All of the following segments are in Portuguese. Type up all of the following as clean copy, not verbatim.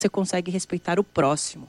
você consegue respeitar o próximo.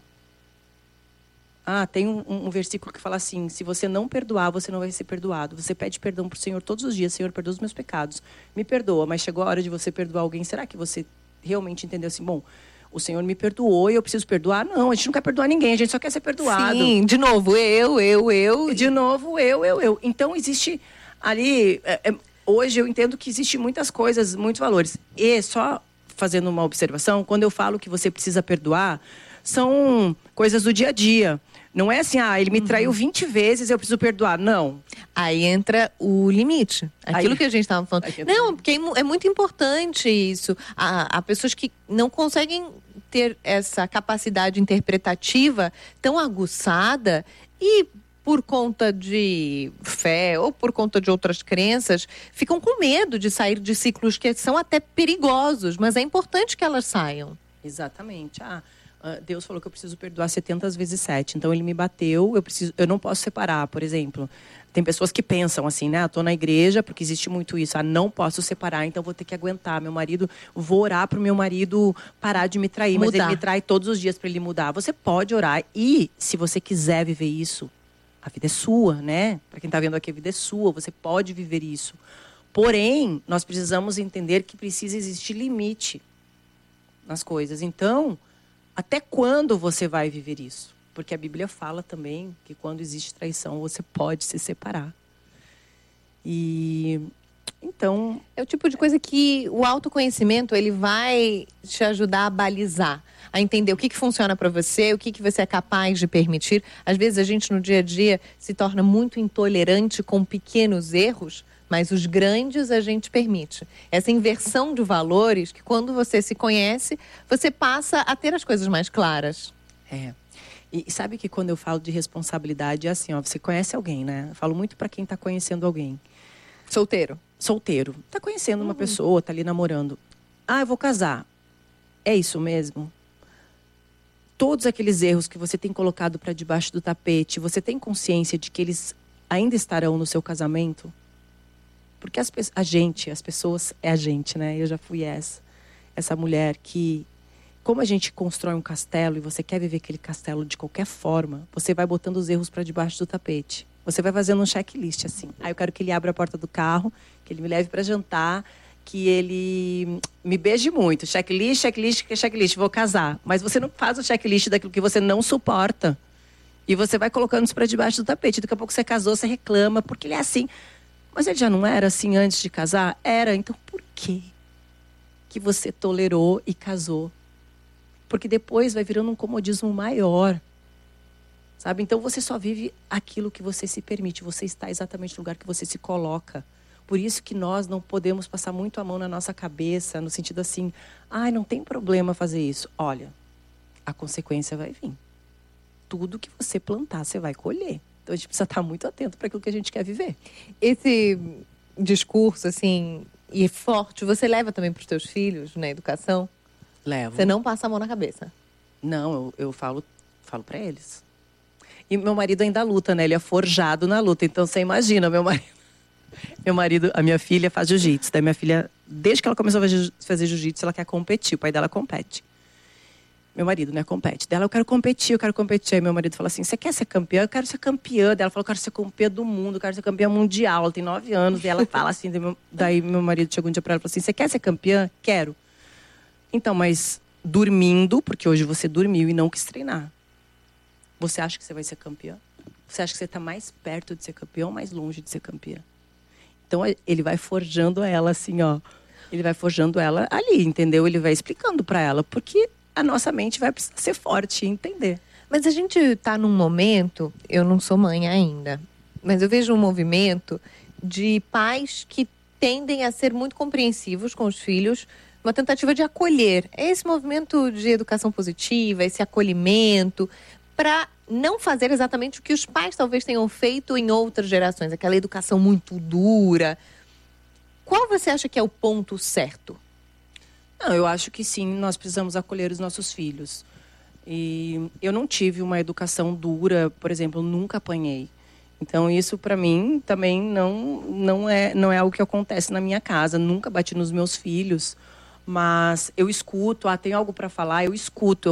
Tem um versículo que fala assim: se você não perdoar, você não vai ser perdoado. Você pede perdão para o Senhor todos os dias. Senhor, perdoa os meus pecados. Me perdoa, mas chegou a hora de você perdoar alguém. Será que você realmente entendeu assim? Bom, o Senhor me perdoou e eu preciso perdoar? Não, a gente não quer perdoar ninguém. A gente só quer ser perdoado. Sim, de novo, eu. De novo, eu. Então, existe ali... hoje eu entendo que existe muitas coisas, muitos valores. E só fazendo uma observação, quando eu falo que você precisa perdoar, são coisas do dia a dia. Não é assim, ele me traiu 20 vezes, eu preciso perdoar. Não. Aí entra o limite. Aquilo que a gente estava falando. Não, porque é muito importante isso. Há pessoas que não conseguem ter essa capacidade interpretativa tão aguçada e, por conta de fé ou por conta de outras crenças, ficam com medo de sair de ciclos que são até perigosos. Mas é importante que elas saiam. Exatamente. Deus falou que eu preciso perdoar 70 vezes 7. Então, ele me bateu, eu não posso separar, por exemplo. Tem pessoas que pensam assim, né? Eu tô na igreja, porque existe muito isso. Não posso separar, então vou ter que aguentar. Meu marido, vou orar pro meu marido parar de me trair. Mas ele me trai todos os dias para ele mudar. Você pode orar. E, se você quiser viver isso, a vida é sua, né? Para quem tá vendo aqui, a vida é sua. Você pode viver isso. Porém, nós precisamos entender que precisa existir limite nas coisas. Então... até quando você vai viver isso? Porque a Bíblia fala também que quando existe traição, você pode se separar. E então... é o tipo de coisa que o autoconhecimento, ele vai te ajudar a balizar, a entender o que funciona para você, o que você é capaz de permitir. Às vezes a gente no dia a dia se torna muito intolerante com pequenos erros, mas os grandes a gente permite. Essa inversão de valores, que quando você se conhece, você passa a ter as coisas mais claras. E sabe que quando eu falo de responsabilidade, é assim, você conhece alguém, né? Eu falo muito para quem está conhecendo alguém. Solteiro. Está conhecendo uma pessoa, está ali namorando. Eu vou casar. É isso mesmo? Todos aqueles erros que você tem colocado para debaixo do tapete, você tem consciência de que eles ainda estarão no seu casamento? Porque as pessoas, é a gente, né? Eu já fui essa mulher que, como a gente constrói um castelo e você quer viver aquele castelo de qualquer forma, você vai botando os erros para debaixo do tapete. Você vai fazendo um checklist, assim. Eu quero que ele abra a porta do carro, que ele me leve para jantar, que ele me beije muito. Checklist, vou casar. Mas você não faz o checklist daquilo que você não suporta. E você vai colocando isso para debaixo do tapete. Daqui a pouco você casou, você reclama, porque ele é assim... Mas ele já não era assim antes de casar? Era. Então, por que você tolerou e casou? Porque depois vai virando um comodismo maior. Sabe? Então, você só vive aquilo que você se permite. Você está exatamente no lugar que você se coloca. Por isso que nós não podemos passar muito a mão na nossa cabeça, no sentido assim, não tem problema fazer isso. Olha, a consequência vai vir. Tudo que você plantar, você vai colher. Então, a gente precisa estar muito atento para aquilo que a gente quer viver. Esse discurso, assim, e forte, você leva também para os teus filhos na educação? Levo. Você não passa a mão na cabeça? Não, eu falo para eles. E meu marido ainda luta, né? Ele é forjado na luta. Então, você imagina, meu marido, a minha filha faz jiu-jitsu. Daí minha filha, desde que ela começou a fazer jiu-jitsu, ela quer competir. O pai dela compete. Meu marido, né, compete. Dela, eu quero competir. Aí meu marido fala assim, você quer ser campeã? Eu quero ser campeã. Daí ela falou, eu quero ser campeã do mundo, eu quero ser campeã mundial. Ela tem 9 anos. Daí ela fala assim, daí meu marido chegou um dia pra ela e falou assim, você quer ser campeã? Quero. Então, mas dormindo, porque hoje você dormiu e não quis treinar. Você acha que você vai ser campeã? Você acha que você está mais perto de ser campeã ou mais longe de ser campeã? Então, ele vai forjando ela assim, Ele vai forjando ela ali, entendeu? Ele vai explicando para ela, porque a nossa mente vai precisar ser forte e entender. Mas a gente está num momento, eu não sou mãe ainda, mas eu vejo um movimento de pais que tendem a ser muito compreensivos com os filhos, uma tentativa de acolher. É esse movimento de educação positiva, esse acolhimento, para não fazer exatamente o que os pais talvez tenham feito em outras gerações, aquela educação muito dura. Qual você acha que é o ponto certo? Não, eu acho que sim, nós precisamos acolher os nossos filhos. E eu não tive uma educação dura, por exemplo, eu nunca apanhei. Então isso para mim também não é algo que acontece na minha casa. Nunca bati nos meus filhos. Mas eu escuto, tem algo para falar, eu escuto.